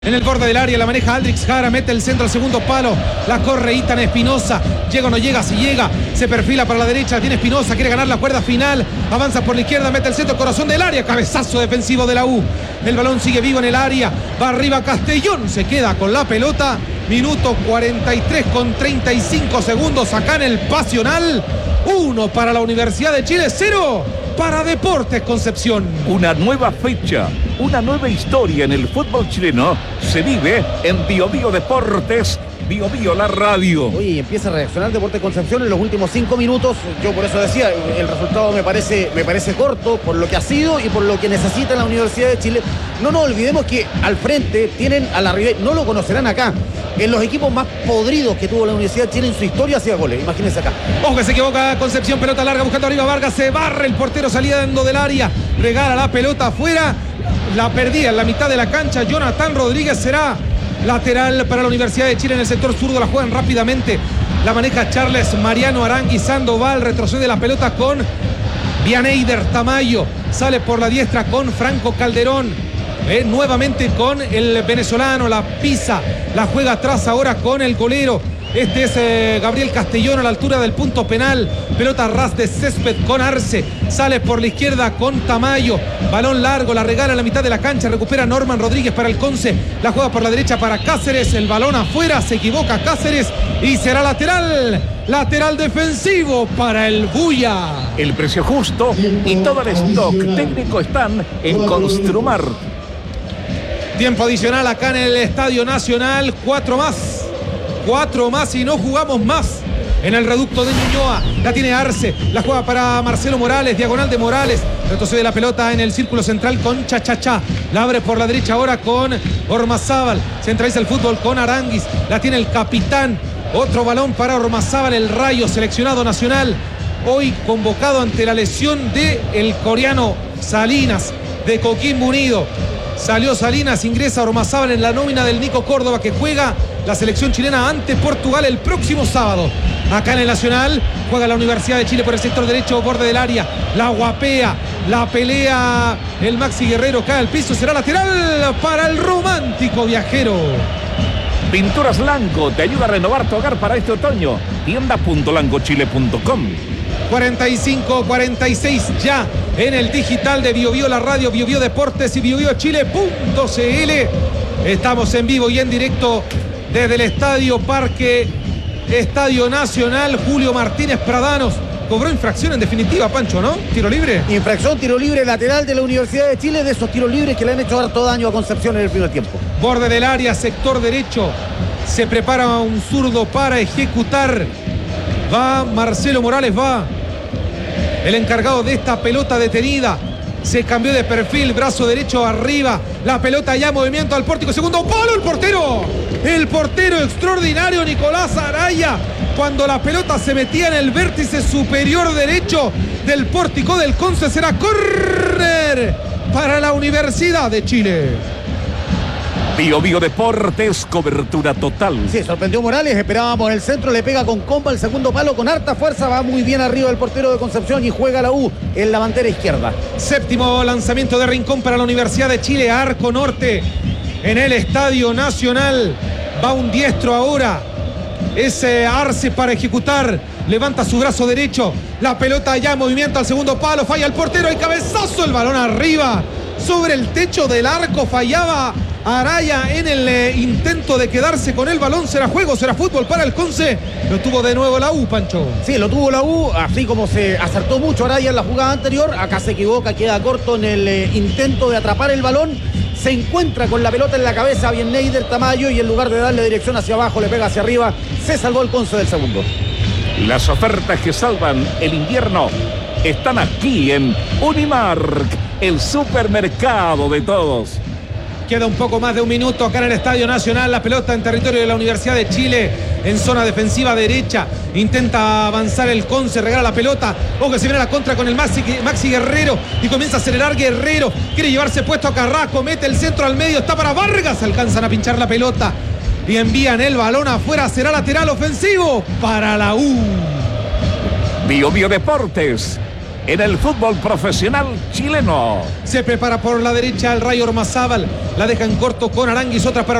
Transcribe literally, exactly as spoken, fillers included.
En el borde del área la maneja Aldrich Jara, mete el centro al segundo palo, la corre Ethan Espinosa, llega o no llega, si llega, se perfila para la derecha, tiene Espinosa, quiere ganar la cuerda final, avanza por la izquierda, mete el centro, corazón del área, cabezazo defensivo de la U, el balón sigue vivo en el área, va arriba Castellón, se queda con la pelota, minuto cuarenta y tres con treinta y cinco segundos acá en el Pasional, uno para la Universidad de Chile, cero para Deportes Concepción. Una nueva fecha, una nueva historia en el fútbol chileno se vive en Bio Bio Deportes, Bio Bio la radio. Oye, empieza a reaccionar Deportes Concepción en los últimos cinco minutos. Yo por eso decía, el resultado me parece, me parece corto por lo que ha sido y por lo que necesita la Universidad de Chile. No nos olvidemos que al frente tienen a la Ribey, no lo conocerán acá, en los equipos más podridos que tuvo la Universidad de Chile en su historia hacía goles, imagínense acá. Ojo que se equivoca Concepción, pelota larga buscando arriba Vargas, se barre el portero saliendo del área, regala la pelota afuera, la perdía en la mitad de la cancha, Jonathan Rodríguez será lateral para la Universidad de Chile en el sector zurdo, la juegan rápidamente, la maneja Charles Mariano Arangui Sandoval, retrocede la pelota con Vianeider Tamayo, sale por la diestra con Franco Calderón. Eh, nuevamente con el venezolano, la pisa, la juega atrás ahora con el golero. Este es eh, Gabriel Castellón a la altura del punto penal. Pelota ras de césped con Arce. Sale por la izquierda con Tamayo. Balón largo, la regala a la mitad de la cancha. Recupera Norman Rodríguez para el Conce. La juega por la derecha para Cáceres. El balón afuera, se equivoca Cáceres y será lateral. Lateral defensivo para el Buya. El precio justo y todo el stock técnico están en Construmar. Tiempo adicional acá en el Estadio Nacional. Cuatro más. Cuatro más y no jugamos más. En el reducto de Ñuñoa. La tiene Arce. La juega para Marcelo Morales. Diagonal de Morales. Retrocede la pelota en el círculo central con Chachachá. La abre por la derecha ahora con Ormazábal. Centraliza el fútbol con Aranguis. La tiene el capitán. Otro balón para Ormazábal. El Rayo, seleccionado nacional. Hoy convocado ante la lesión del coreano Salinas de Coquimbo Unido. Salió Salinas, ingresa Ormazábal en la nómina del Nico Córdoba, que juega la selección chilena ante Portugal el próximo sábado. Acá en el Nacional juega la Universidad de Chile por el sector derecho, borde del área. La guapea, la pelea el Maxi Guerrero, cae al piso, será lateral para el romántico viajero. Pinturas Lanco te ayuda a renovar tu hogar para este otoño. tienda punto lanco chile punto com. cuarenta y cinco cuarenta y seis ya en el digital de Bio Bio la radio, Bio Bio Deportes y bio bio chile punto c l. Estamos en vivo y en directo desde el Estadio Parque, Estadio Nacional. Julio Martínez Pradanos cobró infracción en definitiva, Pancho, ¿no? Tiro libre. Infracción, tiro libre lateral de la Universidad de Chile, de esos tiros libres que le han hecho harto daño a Concepción en el primer tiempo. Borde del área, sector derecho. Se prepara un zurdo para ejecutar. Va Marcelo Morales, va el encargado de esta pelota detenida. Se cambió de perfil, brazo derecho arriba. La pelota ya, movimiento al pórtico. Segundo palo, el portero. El portero extraordinario, Nicolás Araya. Cuando la pelota se metía en el vértice superior derecho del pórtico del Conce, será córner para la Universidad de Chile. Bio Bio Deportes, cobertura total. Sí, sorprendió Morales, esperábamos el centro, le pega con comba el segundo palo con harta fuerza, va muy bien arriba el portero de Concepción y juega la U en la bandera izquierda. Séptimo lanzamiento de Rincón para la Universidad de Chile, arco norte en el Estadio Nacional. Va un diestro ahora, ese Arce para ejecutar, levanta su brazo derecho, la pelota ya, movimiento al segundo palo, falla el portero, el cabezazo, el balón arriba, sobre el techo del arco, fallaba Araya en el eh, intento de quedarse con el balón. Será juego, será fútbol para el Conce. Lo tuvo de nuevo la U, Pancho. Sí, lo tuvo la U, así como se acertó mucho Araya en la jugada anterior. Acá se equivoca, queda corto en el eh, intento de atrapar el balón. Se encuentra con la pelota en la cabeza Vianeider Tamayo y en lugar de darle dirección hacia abajo, le pega hacia arriba. Se salvó el Conce del segundo. Las ofertas que salvan el invierno están aquí en Unimark, el supermercado de todos. Queda un poco más de un minuto acá en el Estadio Nacional. La pelota en territorio de la Universidad de Chile. En zona defensiva derecha. Intenta avanzar el Conce. Regala la pelota. Ojo que se viene a la contra con el Maxi, Maxi Guerrero. Y comienza a acelerar Guerrero. Quiere llevarse puesto a Carrasco. Mete el centro al medio. Está para Vargas. Alcanzan a pinchar la pelota. Y envían el balón afuera. Será lateral ofensivo para la U. Bio Bio Deportes. en el fútbol profesional chileno. Se prepara por la derecha el Rayo Ormazábal. La deja en corto con Aranguis, otra para